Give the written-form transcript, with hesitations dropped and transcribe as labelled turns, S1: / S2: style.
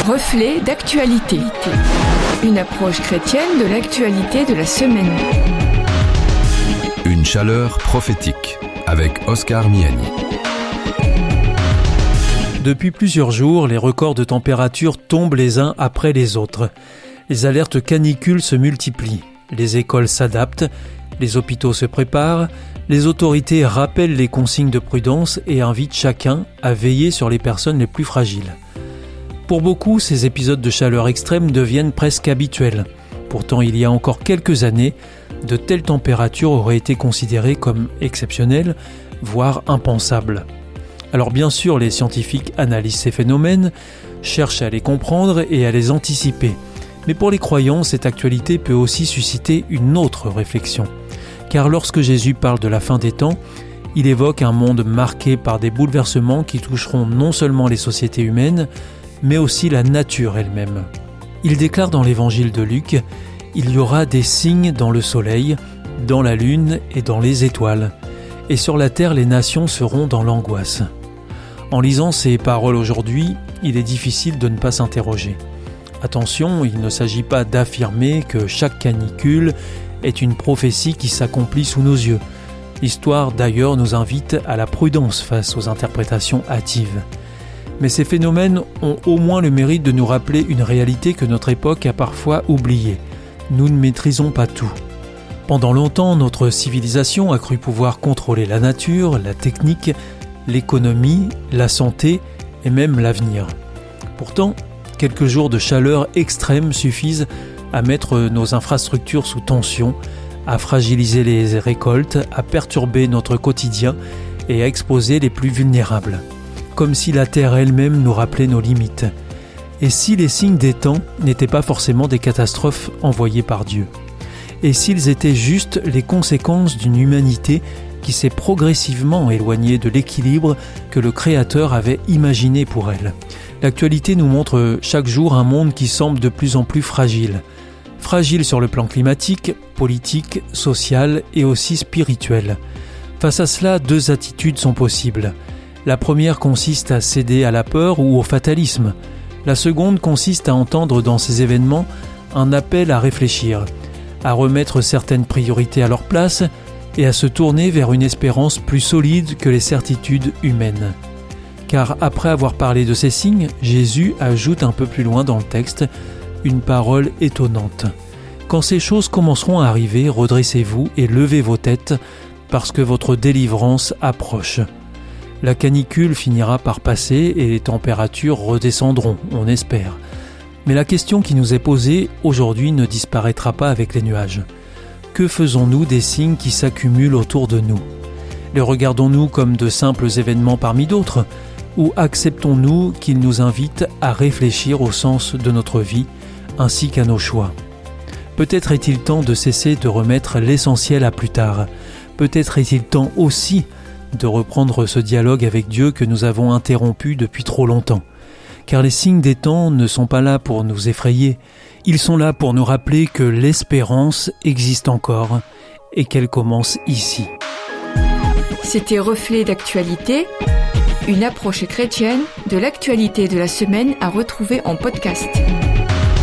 S1: Reflet d'actualité. Une approche chrétienne de l'actualité de la semaine.
S2: Une chaleur prophétique avec Oscar Miani.
S3: Depuis plusieurs jours, les records de température tombent les uns après les autres. Les alertes canicules se multiplient. Les écoles s'adaptent, les hôpitaux se préparent, les autorités rappellent les consignes de prudence et invitent chacun à veiller sur les personnes les plus fragiles. Pour beaucoup, ces épisodes de chaleur extrême deviennent presque habituels. Pourtant, il y a encore quelques années, de telles températures auraient été considérées comme exceptionnelles, voire impensables. Alors bien sûr, les scientifiques analysent ces phénomènes, cherchent à les comprendre et à les anticiper. Mais pour les croyants, cette actualité peut aussi susciter une autre réflexion. Car lorsque Jésus parle de la fin des temps, il évoque un monde marqué par des bouleversements qui toucheront non seulement les sociétés humaines, mais aussi la nature elle-même. Il déclare dans l'évangile de Luc, « Il y aura des signes dans le soleil, dans la lune et dans les étoiles, et sur la terre les nations seront dans l'angoisse. » En lisant ces paroles aujourd'hui, il est difficile de ne pas s'interroger. Attention, il ne s'agit pas d'affirmer que chaque canicule est une prophétie qui s'accomplit sous nos yeux. L'histoire d'ailleurs nous invite à la prudence face aux interprétations hâtives. Mais ces phénomènes ont au moins le mérite de nous rappeler une réalité que notre époque a parfois oubliée. Nous ne maîtrisons pas tout. Pendant longtemps, notre civilisation a cru pouvoir contrôler la nature, la technique, l'économie, la santé et même l'avenir. Pourtant, quelques jours de chaleur extrême suffisent à mettre nos infrastructures sous tension, à fragiliser les récoltes, à perturber notre quotidien et à exposer les plus vulnérables. Comme si la Terre elle-même nous rappelait nos limites. Et si les signes des temps n'étaient pas forcément des catastrophes envoyées par Dieu? Et s'ils étaient juste les conséquences d'une humanité qui s'est progressivement éloignée de l'équilibre que le Créateur avait imaginé pour elle? L'actualité nous montre chaque jour un monde qui semble de plus en plus fragile. Fragile sur le plan climatique, politique, social et aussi spirituel. Face à cela, deux attitudes sont possibles. La première consiste à céder à la peur ou au fatalisme. La seconde consiste à entendre dans ces événements un appel à réfléchir, à remettre certaines priorités à leur place et à se tourner vers une espérance plus solide que les certitudes humaines. Car après avoir parlé de ces signes, Jésus ajoute un peu plus loin dans le texte une parole étonnante. Quand ces choses commenceront à arriver, redressez-vous et levez vos têtes, parce que votre délivrance approche. La canicule finira par passer et les températures redescendront, on espère. Mais la question qui nous est posée aujourd'hui ne disparaîtra pas avec les nuages. Que faisons-nous des signes qui s'accumulent autour de nous? Les regardons-nous comme de simples événements parmi d'autres? Ou acceptons-nous qu'ils nous invitent à réfléchir au sens de notre vie, ainsi qu'à nos choix? Peut-être est-il temps de cesser de remettre l'essentiel à plus tard. Peut-être est-il temps aussi de reprendre ce dialogue avec Dieu que nous avons interrompu depuis trop longtemps. Car les signes des temps ne sont pas là pour nous effrayer, ils sont là pour nous rappeler que l'espérance existe encore et qu'elle commence ici.
S1: C'était Reflet d'actualité, une approche chrétienne de l'actualité de la semaine à retrouver en podcast.